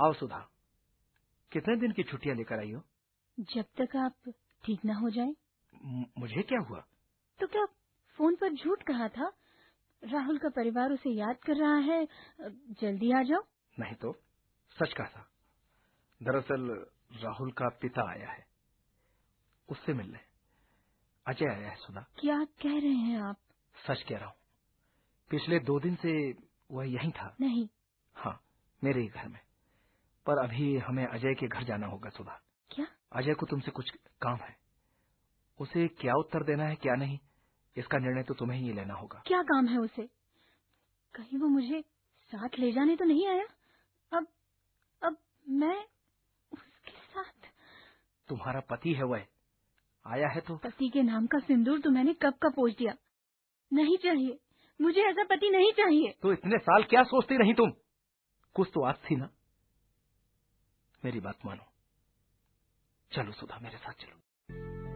आओ सुधा, कितने दिन की छुट्टियां लेकर आई हो? जब तक आप ठीक ना हो जाएं। मुझे क्या हुआ? तो क्या फोन पर झूठ कहा था? राहुल का परिवार उसे याद कर रहा है, जल्दी आ जाओ। नहीं तो सच कहा था। दरअसल राहुल का पिता आया है, उससे मिलने। अजय आया है सुधा। क्या कह रहे हैं आप? सच कह रहा हूँ। पिछले 2 दिन से वह यहीं था। नहीं। हाँ, मेरे ही घर में। पर अभी हमें अजय के घर जाना होगा सुधा। क्या? अजय को तुमसे कुछ काम है। उसे क्या उत्तर देना है क्या नहीं, इसका निर्णय तो तुम्हें ही लेना होगा। क्या काम है उसे? कहीं वो मुझे साथ ले जाने तो नहीं आया? अब मैं उसके साथ? तुम्हारा पति है वह, आया है तो। पति के नाम का सिंदूर तो मैंने कब का पोंछ दिया। नहीं चाहिए, मुझे ऐसा पति नहीं चाहिए। तो इतने साल क्या सोचती रही तुम? कुछ तो आस थी ना। मेरी बात मानो, चलो सुधा, मेरे साथ चलो।